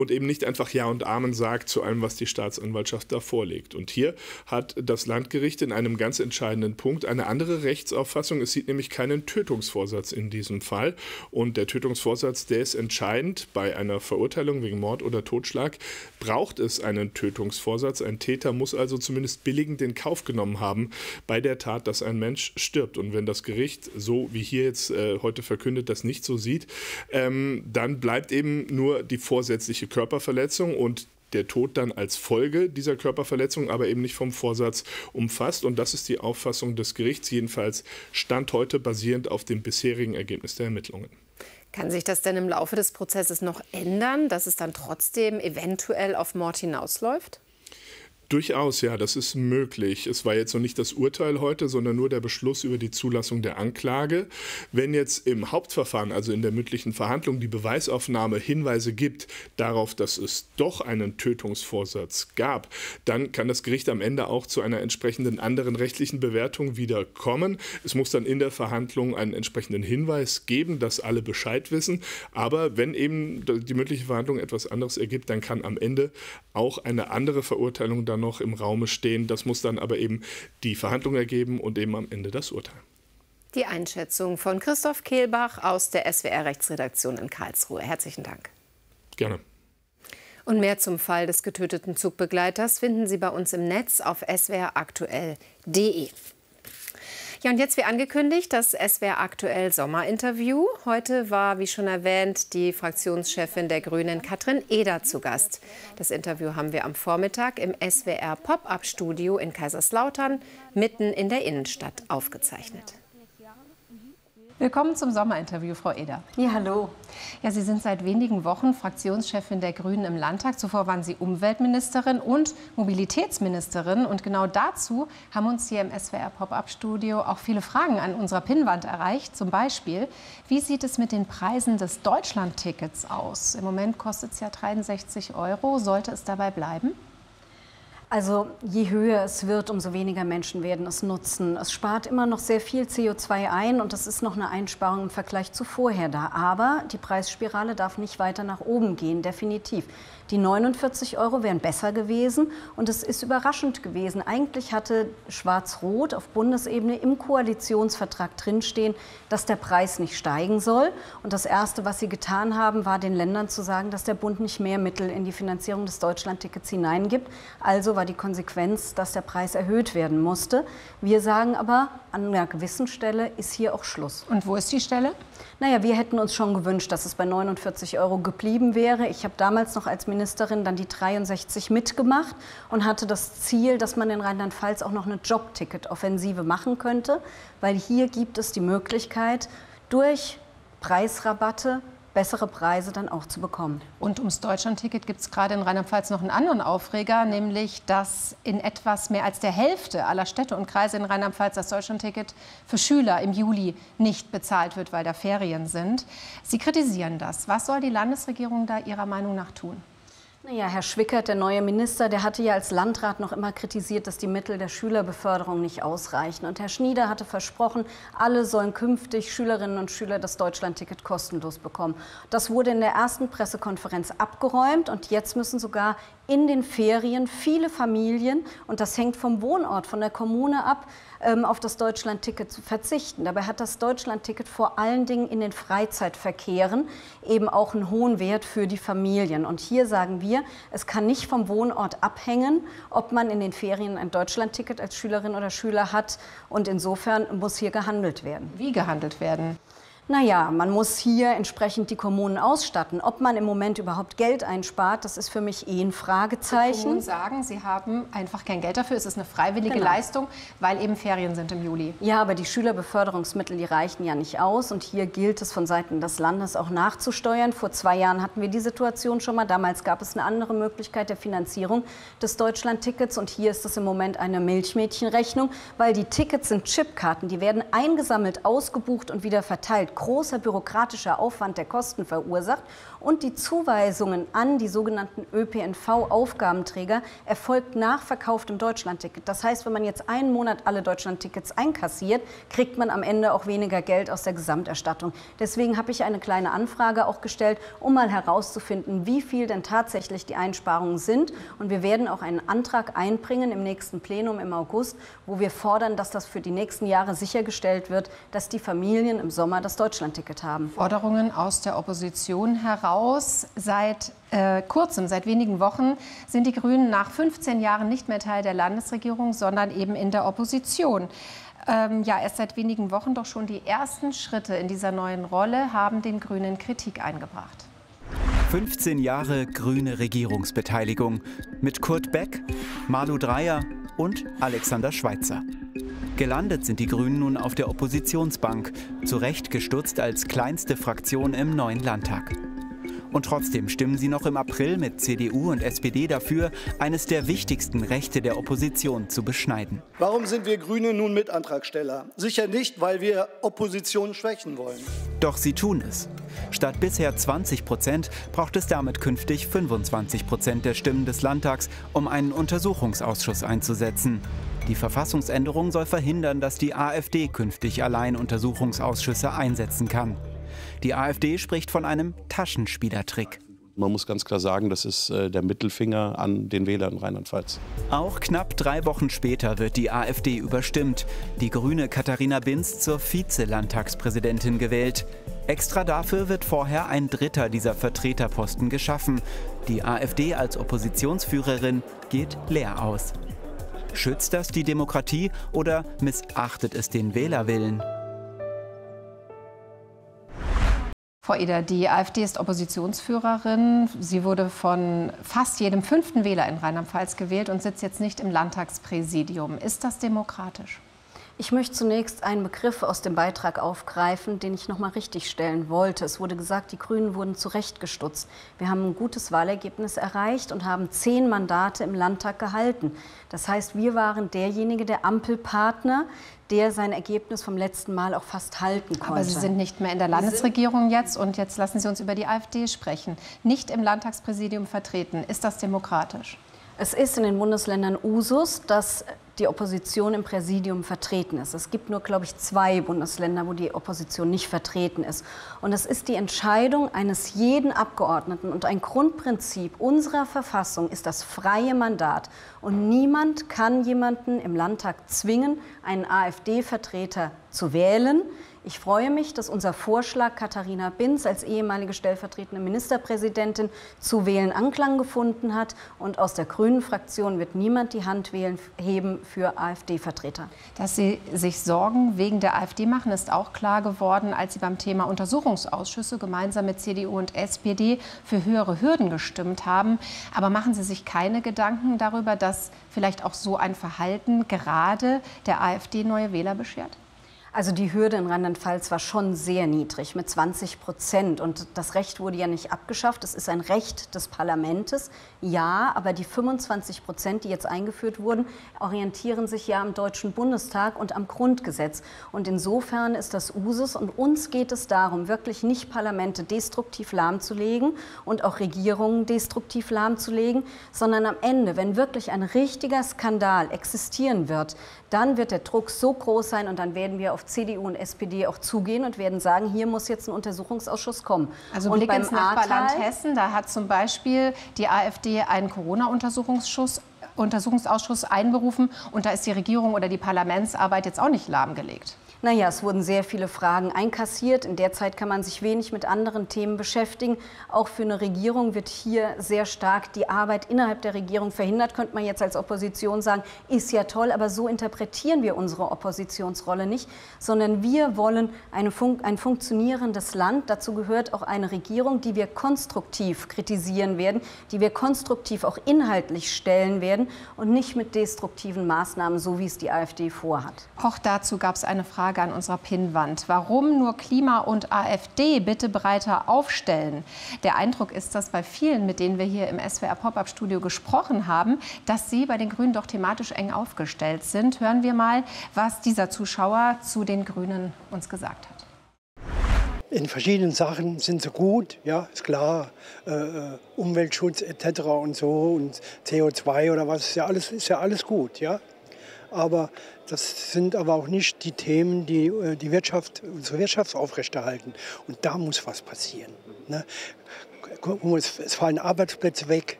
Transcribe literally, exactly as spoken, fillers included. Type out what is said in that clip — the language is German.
und eben nicht einfach Ja und Amen sagt zu allem, was die Staatsanwaltschaft da vorlegt. Und hier hat das Landgericht in einem ganz entscheidenden Punkt eine andere Rechtsauffassung. Es sieht nämlich keinen Tötungsvorsatz in diesem Fall. Und der Tötungsvorsatz, der ist entscheidend. Bei einer Verurteilung wegen Mord oder Totschlag braucht es einen Tötungsvorsatz. Ein Täter muss also zumindest billigend in Kauf genommen haben bei der Tat, dass ein Mensch stirbt. Und wenn das Gericht, so wie hier jetzt äh, heute verkündet, das nicht so sieht, ähm, dann bleibt eben nur die vorsätzliche Körperverletzung und der Tod dann als Folge dieser Körperverletzung, aber eben nicht vom Vorsatz umfasst. Und das ist die Auffassung des Gerichts, jedenfalls Stand heute basierend auf dem bisherigen Ergebnis der Ermittlungen. Kann sich das denn im Laufe des Prozesses noch ändern, dass es dann trotzdem eventuell auf Mord hinausläuft? Durchaus, ja, das ist möglich. Es war jetzt noch nicht das Urteil heute, sondern nur der Beschluss über die Zulassung der Anklage. Wenn jetzt im Hauptverfahren, also in der mündlichen Verhandlung, die Beweisaufnahme Hinweise gibt darauf, dass es doch einen Tötungsvorsatz gab, dann kann das Gericht am Ende auch zu einer entsprechenden anderen rechtlichen Bewertung wieder kommen. Es muss dann in der Verhandlung einen entsprechenden Hinweis geben, dass alle Bescheid wissen. Aber wenn eben die mündliche Verhandlung etwas anderes ergibt, dann kann am Ende auch eine andere Verurteilung dann noch im Raume stehen. Das muss dann aber eben die Verhandlung ergeben und eben am Ende das Urteil. Die Einschätzung von Christoph Kehlbach aus der S W R-Rechtsredaktion in Karlsruhe. Herzlichen Dank. Gerne. Und mehr zum Fall des getöteten Zugbegleiters finden Sie bei uns im Netz auf s w r aktuell punkt de. Ja, und jetzt wie angekündigt das S W R aktuell Sommerinterview. Heute war, wie schon erwähnt, die Fraktionschefin der Grünen Katrin Eder zu Gast. Das Interview haben wir am Vormittag im S W R Pop-up-Studio in Kaiserslautern mitten in der Innenstadt aufgezeichnet. Willkommen zum Sommerinterview, Frau Eder. Ja, hallo. Ja, Sie sind seit wenigen Wochen Fraktionschefin der Grünen im Landtag. Zuvor waren Sie Umweltministerin und Mobilitätsministerin. Und genau dazu haben uns hier im S W R Pop-up-Studio auch viele Fragen an unserer Pinnwand erreicht. Zum Beispiel, wie sieht es mit den Preisen des Deutschland-Tickets aus? Im Moment kostet es ja dreiundsechzig Euro. Sollte es dabei bleiben? Also je höher es wird, umso weniger Menschen werden es nutzen. Es spart immer noch sehr viel C O zwei ein und das ist noch eine Einsparung im Vergleich zu vorher da. Aber die Preisspirale darf nicht weiter nach oben gehen, definitiv. Die neunundvierzig Euro wären besser gewesen und es ist überraschend gewesen. Eigentlich hatte Schwarz-Rot auf Bundesebene im Koalitionsvertrag drinstehen, dass der Preis nicht steigen soll. Und das Erste, was sie getan haben, war den Ländern zu sagen, dass der Bund nicht mehr Mittel in die Finanzierung des Deutschlandtickets hineingibt. Also war die Konsequenz, dass der Preis erhöht werden musste. Wir sagen aber, an einer gewissen Stelle ist hier auch Schluss. Und wo ist die Stelle? Naja, wir hätten uns schon gewünscht, dass es bei neunundvierzig Euro geblieben wäre. Ich habe damals noch als Ministerin dann die dreiundsechzig mitgemacht und hatte das Ziel, dass man in Rheinland-Pfalz auch noch eine Jobticket-Offensive machen könnte, weil hier gibt es die Möglichkeit, durch Preisrabatte bessere Preise dann auch zu bekommen. Und ums Deutschlandticket gibt es gerade in Rheinland-Pfalz noch einen anderen Aufreger, nämlich dass in etwas mehr als der Hälfte aller Städte und Kreise in Rheinland-Pfalz das Deutschlandticket für Schüler im Juli nicht bezahlt wird, weil da Ferien sind. Sie kritisieren das. Was soll die Landesregierung da Ihrer Meinung nach tun? Naja, Herr Schwickert, der neue Minister, der hatte ja als Landrat noch immer kritisiert, dass die Mittel der Schülerbeförderung nicht ausreichen. Und Herr Schnieder hatte versprochen, alle sollen künftig Schülerinnen und Schüler das Deutschlandticket kostenlos bekommen. Das wurde in der ersten Pressekonferenz abgeräumt und jetzt müssen sogar in den Ferien viele Familien, und das hängt vom Wohnort, von der Kommune ab, auf das Deutschlandticket zu verzichten. Dabei hat das Deutschlandticket vor allen Dingen in den Freizeitverkehren eben auch einen hohen Wert für die Familien. Und hier sagen wir, es kann nicht vom Wohnort abhängen, ob man in den Ferien ein Deutschlandticket als Schülerin oder Schüler hat. Und insofern muss hier gehandelt werden. Wie gehandelt werden? Naja, man muss hier entsprechend die Kommunen ausstatten. Ob man im Moment überhaupt Geld einspart, das ist für mich eh ein Fragezeichen. Die Kommunen sagen, sie haben einfach kein Geld dafür. Es ist eine freiwillige Genau. Leistung, weil eben Ferien sind im Juli. Ja, aber die Schülerbeförderungsmittel, die reichen ja nicht aus. Und hier gilt es von Seiten des Landes auch nachzusteuern. Vor zwei Jahren hatten wir die Situation schon mal. Damals gab es eine andere Möglichkeit der Finanzierung des Deutschlandtickets. Und hier ist es im Moment eine Milchmädchenrechnung, weil die Tickets sind Chipkarten. Die werden eingesammelt, ausgebucht und wieder verteilt. Großer bürokratischer Aufwand, der Kosten verursacht. Und die Zuweisungen an die sogenannten Ö P N V-Aufgabenträger erfolgt nach verkauftem Deutschlandticket. Das heißt, wenn man jetzt einen Monat alle Deutschlandtickets einkassiert, kriegt man am Ende auch weniger Geld aus der Gesamterstattung. Deswegen habe ich eine kleine Anfrage auch gestellt, um mal herauszufinden, wie viel denn tatsächlich die Einsparungen sind. Und wir werden auch einen Antrag einbringen im nächsten Plenum im August, wo wir fordern, dass das für die nächsten Jahre sichergestellt wird, dass die Familien im Sommer das Deutschlandticket haben. Forderungen aus der Opposition heraus. Seit äh, kurzem, seit wenigen Wochen, sind die Grünen nach fünfzehn Jahren nicht mehr Teil der Landesregierung, sondern eben in der Opposition. Ähm, ja, erst seit wenigen Wochen doch schon die ersten Schritte in dieser neuen Rolle haben den Grünen Kritik eingebracht. fünfzehn Jahre grüne Regierungsbeteiligung mit Kurt Beck, Malu Dreyer und Alexander Schweitzer. Gelandet sind die Grünen nun auf der Oppositionsbank, zu Recht gestutzt als kleinste Fraktion im neuen Landtag. Und trotzdem stimmen sie noch im April mit C D U und S P D dafür, eines der wichtigsten Rechte der Opposition zu beschneiden. Warum sind wir Grüne nun Mitantragsteller? Sicher nicht, weil wir Opposition schwächen wollen. Doch sie tun es. Statt bisher zwanzig Prozent braucht es damit künftig fünfundzwanzig Prozent der Stimmen des Landtags, um einen Untersuchungsausschuss einzusetzen. Die Verfassungsänderung soll verhindern, dass die AfD künftig allein Untersuchungsausschüsse einsetzen kann. Die AfD spricht von einem Taschenspielertrick. Man muss ganz klar sagen, das ist äh, der Mittelfinger an den Wählern Rheinland-Pfalz. Auch knapp drei Wochen später wird die AfD überstimmt. Die grüne Katharina Binz zur Vize-Landtagspräsidentin gewählt. Extra dafür wird vorher ein dritter dieser Vertreterposten geschaffen. Die AfD als Oppositionsführerin geht leer aus. Schützt das die Demokratie oder missachtet es den Wählerwillen? Frau Eder, die AfD ist Oppositionsführerin. Sie wurde von fast jedem fünften Wähler in Rheinland-Pfalz gewählt und sitzt jetzt nicht im Landtagspräsidium. Ist das demokratisch? Ich möchte zunächst einen Begriff aus dem Beitrag aufgreifen, den ich noch mal richtig stellen wollte. Es wurde gesagt, die Grünen wurden zurechtgestutzt. Wir haben ein gutes Wahlergebnis erreicht und haben zehn Mandate im Landtag gehalten. Das heißt, wir waren derjenige, der Ampelpartner, der sein Ergebnis vom letzten Mal auch fast halten konnte. Aber Sie sind nicht mehr in der Landesregierung jetzt und jetzt lassen Sie uns über die AfD sprechen. Nicht im Landtagspräsidium vertreten. Ist das demokratisch? Es ist in den Bundesländern Usus, dass die Opposition im Präsidium vertreten ist. Es gibt nur, glaube ich, zwei Bundesländer, wo die Opposition nicht vertreten ist. Und es ist die Entscheidung eines jeden Abgeordneten. Und ein Grundprinzip unserer Verfassung ist das freie Mandat. Und niemand kann jemanden im Landtag zwingen, einen AfD-Vertreter zu wählen. Ich freue mich, dass unser Vorschlag, Katharina Binz als ehemalige stellvertretende Ministerpräsidentin zu wählen, Anklang gefunden hat. Und aus der Grünen Fraktion wird niemand die Hand wählen, heben für AfD-Vertreter. Dass Sie sich Sorgen wegen der AfD machen, ist auch klar geworden, als Sie beim Thema Untersuchungsausschüsse gemeinsam mit C D U und S P D für höhere Hürden gestimmt haben. Aber machen Sie sich keine Gedanken darüber, dass vielleicht auch so ein Verhalten gerade der AfD neue Wähler beschert? Also die Hürde in Rheinland-Pfalz war schon sehr niedrig, mit zwanzig Prozent. Und das Recht wurde ja nicht abgeschafft. Es ist ein Recht des Parlaments. Ja, aber die fünfundzwanzig Prozent, die jetzt eingeführt wurden, orientieren sich ja am Deutschen Bundestag und am Grundgesetz. Und insofern ist das Usus. Und uns geht es darum, wirklich nicht Parlamente destruktiv lahmzulegen und auch Regierungen destruktiv lahmzulegen, sondern am Ende, wenn wirklich ein richtiger Skandal existieren wird, dann wird der Druck so groß sein und dann werden wir auf C D U und S P D auch zugehen und werden sagen, hier muss jetzt ein Untersuchungsausschuss kommen. Also und Blick beim ins Nachbarland Ahrtal, Hessen, da hat zum Beispiel die AfD einen Corona-Untersuchungsausschuss Untersuchungsausschuss einberufen und da ist die Regierung oder die Parlamentsarbeit jetzt auch nicht lahmgelegt. Naja, es wurden sehr viele Fragen einkassiert. In der Zeit kann man sich wenig mit anderen Themen beschäftigen. Auch für eine Regierung wird hier sehr stark die Arbeit innerhalb der Regierung verhindert. Könnte man jetzt als Opposition sagen, ist ja toll, aber so interpretieren wir unsere Oppositionsrolle nicht, sondern wir wollen eine fun- ein funktionierendes Land. Dazu gehört auch eine Regierung, die wir konstruktiv kritisieren werden, die wir konstruktiv auch inhaltlich stellen werden und nicht mit destruktiven Maßnahmen, so wie es die AfD vorhat. Auch dazu gab es eine Frage an unserer Pinnwand. Warum nur Klima und AfD bitte breiter aufstellen? Der Eindruck ist, dass bei vielen, mit denen wir hier im S W R Pop-Up-Studio gesprochen haben, dass sie bei den Grünen doch thematisch eng aufgestellt sind. Hören wir mal, was dieser Zuschauer zu den Grünen uns gesagt hat. In verschiedenen Sachen sind sie gut, ja, ist klar, äh, Umweltschutz et cetera und so und C O zwei oder was, ist ja alles, ist ja alles gut, ja. Aber das sind aber auch nicht die Themen, die die Wirtschaft, unsere Wirtschaft aufrechterhalten. Und da muss was passieren. Ne? Es fallen Arbeitsplätze weg,